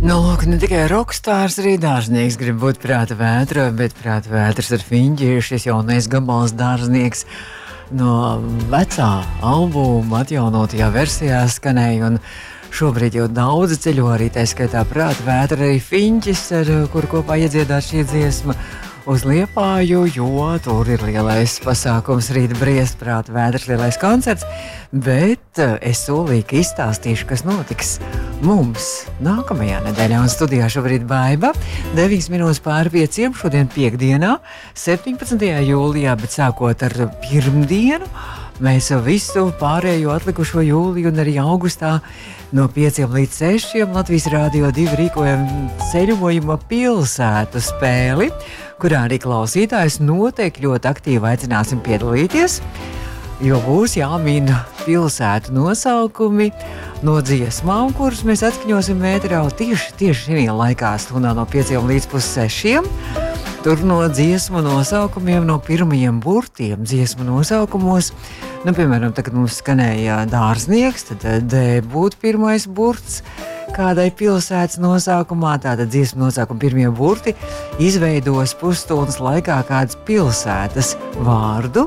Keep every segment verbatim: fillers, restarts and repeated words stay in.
Nu, lūk, ne tikai rokstārs, arī dārznieks grib būt prāta vētra, bet prāta vētras ar fiņģi ir šis jaunais gabals dārznieks no vecā albuma atjaunotajā versijā skanēja, un šobrīd jau daudzi ceļo arī, tā skaitā prāta vētra arī fiņģis, ar kuru kopā iedziedāt šī dziesma uz Liepāju, jo tur ir lielais pasākums, rīt briest prāta vētras lielais koncerts, bet es solīju, ka izstāstīšu, kas notiks mums nākamajā nedēļā, un studijā šobrīd Baiba, deviņas minūtes pāri pieciem, šodien piekdienā, septiņpadsmitajā jūlijā, bet sākot ar pirmdienu, mēs visu pārējo atlikušo jūliju un arī augustā no pieciem līdz sešiem Latvijas Rādio divi rīkojam ceļojuma pilsētu spēli, kurā arī klausītājs noteikti ļoti aktīvi aicināsim piedalīties, jo būs jāmina pilsētu nosaukumi no dziesmām, kuras mēs atskaņosim ēterā tieši, tieši šī laikā stundā no pieciem līdz pussešiem. Tur no dziesmu nosaukumiem, no pirmajiem burtiem dziesmu nosaukumos, nu, piemēram, tagad mums skanēja dārznieks, tad D būtu pirmais burts kādai pilsētas nosaukumā, tātad dziesmu nosaukuma pirmie burti izveidos pusstundas laikā kādas pilsētas vārdu,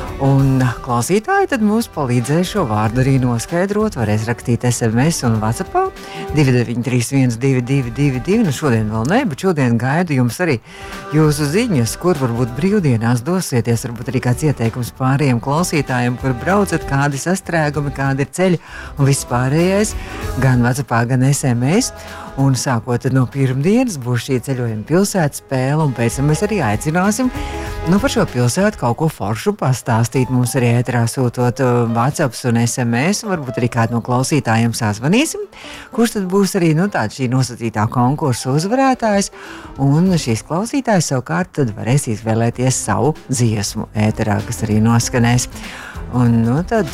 un klausītāji tad mums palīdzēs šo vārdu arī noskaidrot, varēs rakstīt es em es un WhatsAppā divi deviņi trīs viens divi divi divi divi, nu šodien vēl ne, bet šodien gaidu jums arī jūsu ziņas, kur varbūt brīvdienās dosieties, varbūt arī kāds ieteikums pārējiem klausītājiem, kur braucat, kādi sastrēgumi, kādi ir ceļi un viss pārējais, gan WhatsAppā, gan es em es, un sākot no pirmdienas būs šī ceļojuma pilsētas spēle, un pēc tam mēs arī aicināsim nu, par šo pilsētu kaut ko foršu pastāstīt mums arī ēterā sūtot WhatsApps un es em es, un varbūt arī kādu no klausītājiem sazvanīsim, kurš tad būs arī nu, tāds šī nosacītā konkursa uzvarētājs, un šīs klausītājs savukārt tad varēs izvēlēties savu dziesmu ēterā, kas arī noskanēs. Un nu tad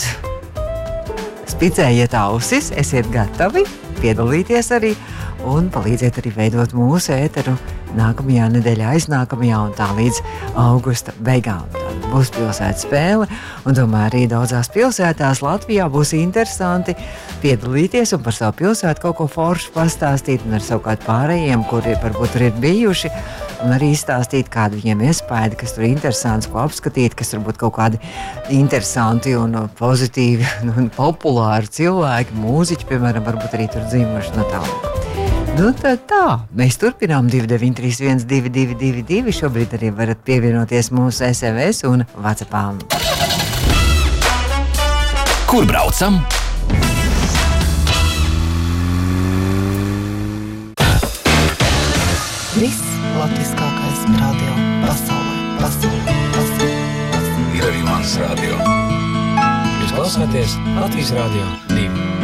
spicējiet ausis, esiet gatavi piedalīties arī un palīdziet arī veidot mūsu ēteru nākamajā nedēļā, aiznākamajā un tā līdz augusta beigām. Tad būs pilsētas spēle, un domāju arī daudzās pilsētās Latvijā būs interesanti piedalīties un par savu pilsētu kaut ko foršu pastāstīt, un ar savukārt pārējiem, kuri varbūt tur ir bijuši, un arī izstāstīt, kādu viņiem iespēja, kas tur ir interesants, ko apskatīt, kas varbūt kaut kādi interesanti un pozitīvi un populāri cilvēki, mūziķi, piemēram, varbūt arī tur dzīvoši no tālāk. Nu tad tā, mēs turpinām divi deviņi trīs viens divi divi divi divi, šobrīd arī varat pievienoties mūsu es em es un WhatsAppām. Kur braucam? Viss latviskākais radio pasaulē, pasaulē, pasaulē, pasaulē. Ir arī mans radio. Jūs klausāties Latvijas Radio